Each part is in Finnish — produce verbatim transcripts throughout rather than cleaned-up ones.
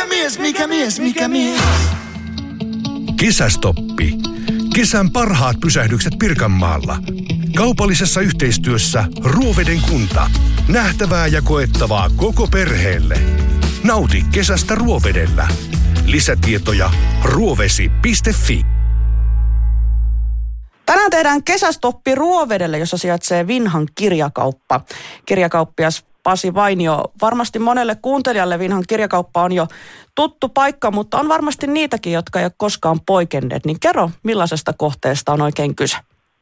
Mikä mies, mikä mies, mikä mies? Kesästoppi. Kesän parhaat pysähdykset Pirkanmaalla. Kaupallisessa yhteistyössä Ruoveden kunta. Nähtävää ja koettavaa koko perheelle. Nauti kesästä Ruovedellä. Lisätietoja ruovesi piste fi. Tänään tehdään kesästoppi Ruovedelle, jossa sijaitsee Vinhan kirjakauppa. Kirjakauppias Pasi Vainio, varmasti monelle kuuntelijalle Vinhan kirjakauppa on jo tuttu paikka, mutta on varmasti niitäkin, jotka ei ole koskaan poikenneet. Niin kerro, millaisesta kohteesta on oikein kyse?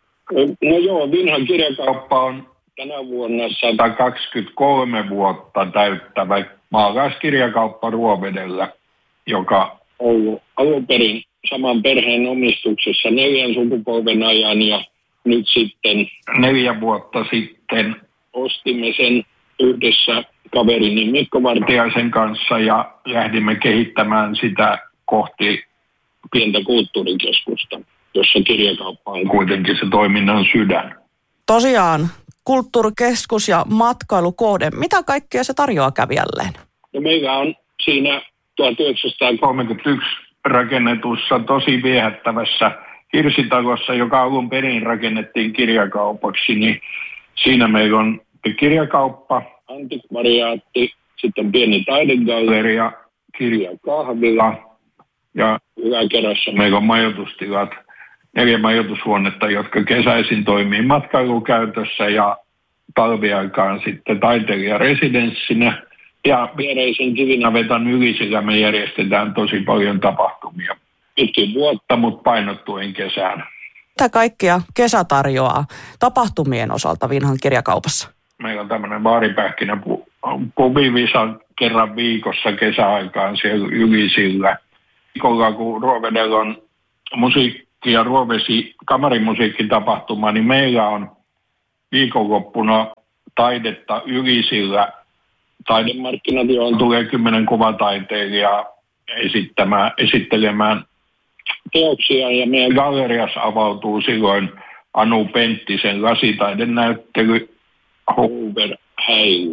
No joo, Vinhan kirjakauppa on tänä vuonna sata kaksikymmentäkolme vuotta täyttävä maalaiskirjakauppa Ruovedellä, joka on ollut alun perin saman perheen omistuksessa neljän sukupolven ajan, ja nyt sitten neljä vuotta sitten ostimme sen yhdessä kaverini Mikko Vartiaisen kanssa ja lähdimme kehittämään sitä kohti pientä kulttuurikeskusta, jossa kirjakauppa on kuitenkin se toiminnan sydän. Tosiaan, kulttuurikeskus ja matkailukohde. Mitä kaikkea se tarjoaa kävijälleen? No meillä on siinä tuhatyhdeksänsataakolmekymmentäyksi rakennetussa tosi viehättävässä hirsitalossa, joka alun perin rakennettiin kirjakaupaksi, niin siinä meillä on kirjakauppa, antikvariaatti, sitten pieni taidegalleria, kirjakahvila ja yläkerrassa meillä on majoitustilat, neljä majoitushuonetta, jotka kesäisin toimii matkailukäytössä ja talviaikaan sitten taiteilijaresidenssinä. Ja viereisen kivinavetan Ylisillä me järjestetään tosi paljon tapahtumia pitkin vuotta, mutta painottuen kesään. Mitä kaikkea kesä tarjoaa tapahtumien osalta Vinhan kirjakaupassa? Meillä on tämmöinen baaripähkinä pubivisa kerran viikossa kesäaikaan siellä Ylisillä. Viikolla kun Ruovedella on musiikki- ja Ruovesi kamarimusiikkitapahtuma, niin meillä on viikonloppuna taidetta Ylisillä. Taidemarkkinat, johon tulee kymmenen kuvataiteilijaa esittämään, esittelemään teoksia, ja meidän galleriassa avautuu silloin Anu Penttisen lasitaidenäyttely Hoover Häily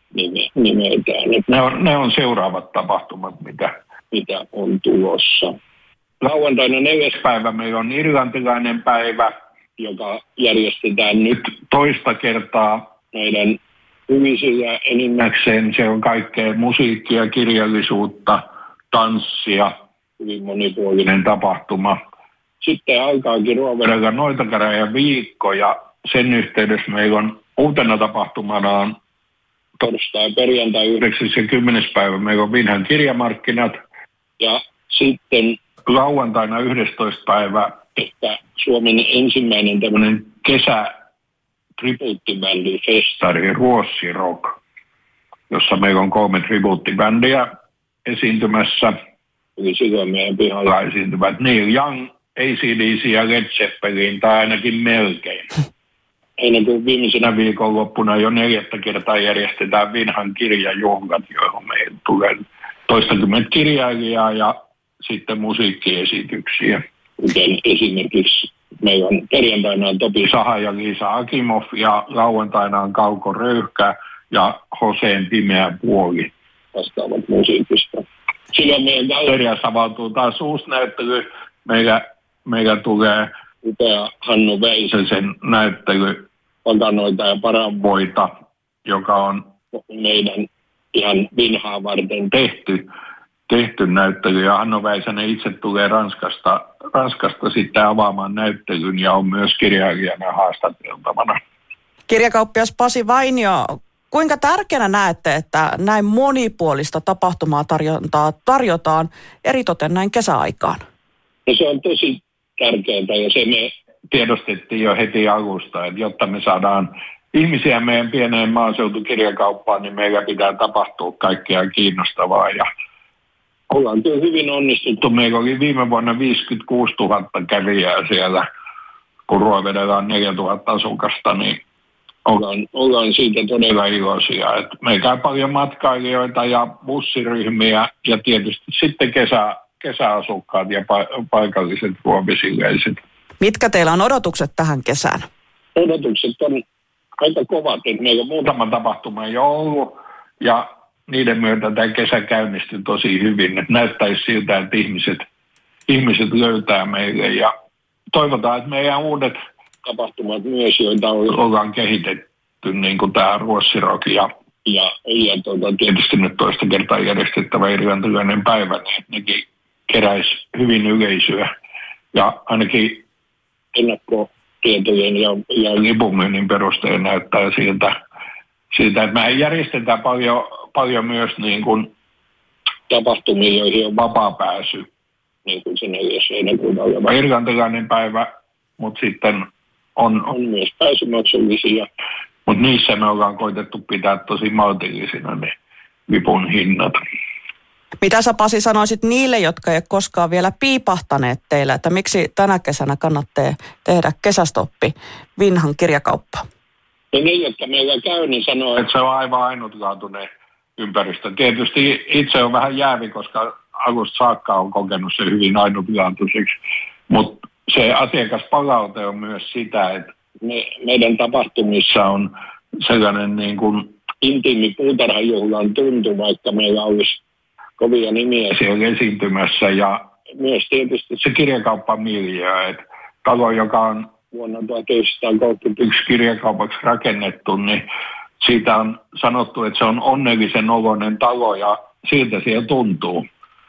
nimeltään. Ne on, ne on seuraavat tapahtumat, mitä, mitä on tulossa. Lauantaina neljäs päivä meillä on irlantilainen päivä, joka järjestetään nyt toista kertaa meidän Ylisillä enimmäkseen. Se on kaikkea musiikkia, kirjallisuutta, tanssia, hyvin monipuolinen tapahtuma. Sitten alkaakin Ruovedella Noitakäräjän viikko, ja sen yhteydessä meillä on uutena tapahtumana on torstai, perjantai, yhdeksäs ja kymmenes päivä meillä on Vinhan kirjamarkkinat, ja sitten lauantaina yhdestoista päivä, että Suomen ensimmäinen tämmöinen kesä tribuuttibändi festari Ruossi Rock, jossa meillä on kolme tribuuttibändiä esiintymässä. Eli silloin meidän pihalla esiintyvät Neil Young, A C D C ja Led Zeppelin, tai ainakin melkein. Heinäkuun viimeisenä viikonloppuna jo neljättä kertaa järjestetään Vinhan kirjajuhlat, johon meillä tulee toistakymmentä kirjailijaa ja sitten musiikkiesityksiä. Kuten esimerkiksi meillä on perjantaina on Topi Saha ja Liisa Akimov, ja lauantaina on Kauko Röyhkä ja Hoseen Pimeä puoli vastaavat musiikista. Silloin meidän galleriassa avautuu taas uusi näyttely. Meillä, meillä tulee upea Hannu Väisäsen näyttely Pakanoita ja paranvoita, joka on meidän ihan Vinhaa varten tehty, tehty näyttely. Ja Hannu Väisänen itse tulee Ranskasta, Ranskasta sitten avaamaan näyttelyn ja on myös kirjailijana haastateltavana. Kirjakauppias Pasi Vainio, kuinka tärkeänä näette, että näin monipuolista tapahtumaa tarjontaa tarjotaan eritoten näin kesäaikaan? No se on tosi tärkeää, ja se me tiedostettiin jo heti alusta, että jotta me saadaan ihmisiä meidän pieneen maaseutukirjakauppaan, niin meillä pitää tapahtua kaikkea kiinnostavaa. Ja ollaan kyllä hyvin onnistuttu. Meillä oli viime vuonna viisikymmentäkuusituhatta kävijää siellä, kun Ruovedellä on neljätuhatta asukasta, niin ollaan, ollaan siitä todella iloisia. Et meillä käy paljon matkailijoita ja bussiryhmiä ja tietysti sitten kesä, kesäasukkaat ja pa- paikalliset ruovesiläiset. Mitkä teillä on odotukset tähän kesään? Odotukset on aika kovat, että meillä on muutama tapahtuma jo ollut ja niiden myötä tämä kesä käynnistyi tosi hyvin. Että näyttäisi siltä, että ihmiset, ihmiset löytää meille. Ja toivotaan, että meidän uudet tapahtumat myös, joita ollaan kehitetty, niin kuin tämä Ruossirock ja, ja, ja tuota, tietysti nyt toista kertaa järjestettävä irlantilainen päivä, niin nekin keräisi hyvin yleisöä. Ja ainakin ennakkotietojen ja, ja lipunmyynnin perusteella näyttää siltä, siltä, että me järjestetään paljon, paljon myös niin kuin tapahtumia, joihin on vapaa pääsy, niin kuin se neljäs heinäkuuta oleva irlantilainen päivä, mutta sitten on, on myös pääsymaksullisia, mutta niissä me ollaan koitettu pitää tosi maltillisina ne lipun hinnat. Mitä sä, Pasi, sanoisit niille, jotka ei ole koskaan vielä piipahtaneet teillä, että miksi tänä kesänä kannattaa tehdä kesästoppi Vinhan kirjakauppa? Ja ne, jotka meillä käy, niin sanoo, että se on aivan ainutlaatuinen ympäristö. Tietysti itse on vähän jäävi, koska alusta saakka on kokenut se hyvin ainutlaatuiseksi, mutta se asiakaspalaute on myös sitä, että me, meidän tapahtumissa on sellainen niin kuin intiimi puutarhajuhlan tuntu, vaikka meillä olisi kovia nimiä siellä esiintymässä. Ja myös tietysti se kirjakauppa-miljöö, että talo, joka on vuonna tuhatyhdeksänsataakolmekymmentäyksi kirjakaupaksi rakennettu, niin siitä on sanottu, että se on onnellisen oloinen talo ja siltä siellä tuntuu.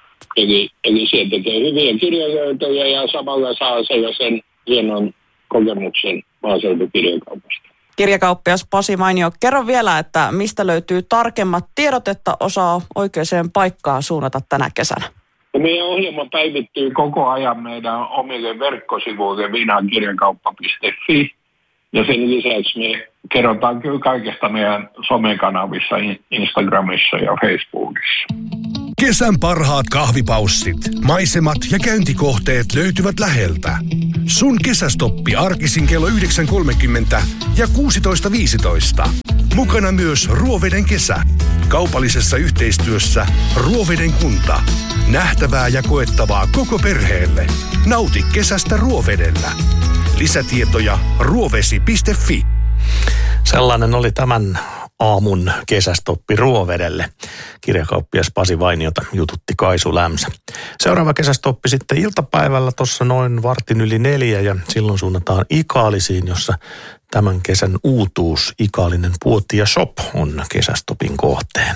Eli, eli siellä tekee hyviä kirjalöytöjä ja samalla saa sen hienon kokemuksen maaseutukirjakaupasta. Kirjakauppias Pasi Vainio, kerro vielä, että mistä löytyy tarkemmat tiedot, että osaa oikeaan paikkaan suunnata tänä kesänä. Meidän ohjelma päivittyy koko ajan meidän omille verkkosivuille vinhankirjakauppa piste fi ja sen lisäksi me kerrotaan kyllä kaikesta meidän somekanavissa, Instagramissa ja Facebookissa. Kesän parhaat kahvipaussit, maisemat ja käyntikohteet löytyvät läheltä. Sun kesästoppi arkisin kello yhdeksän kolmekymmentä ja kuusitoista viisitoista. Mukana myös Ruoveden kesä. Kaupallisessa yhteistyössä Ruoveden kunta. Nähtävää ja koettavaa koko perheelle. Nauti kesästä Ruovedellä. Lisätietoja ruovesi piste fi. Sellainen oli tämän aamun kesästoppi Ruovedelle. Kirjakauppias Pasi Vainiota jututti Kaisu Lämsä. Seuraava kesästoppi sitten iltapäivällä tuossa noin vartin yli neljä ja silloin suunnataan Ikaalisiin, jossa tämän kesän uutuus Ikaalinen Puotia Shop on kesästopin kohteena.